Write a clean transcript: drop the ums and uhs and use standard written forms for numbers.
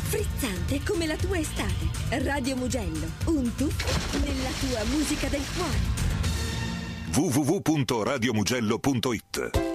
frizzante come la tua estate. Radio Mugello, un tuffo nella tua musica del cuore. www.radiomugello.it